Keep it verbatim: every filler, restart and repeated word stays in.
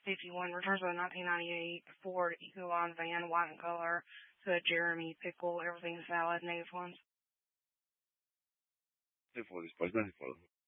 fifty-one returns with a nineteen ninety-eight Ford Ecoline van, white in color, to a Jeremy pickle, everything salad, native ones. Se foda, pode dar se foda.